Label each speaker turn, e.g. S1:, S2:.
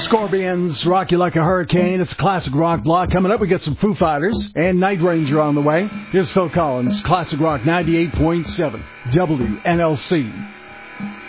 S1: Scorpions, Rock You Like a Hurricane. It's a classic rock block. Coming up, we got some Foo Fighters and Night Ranger on the way. Here's Phil Collins, Classic Rock 98.7 WNLC.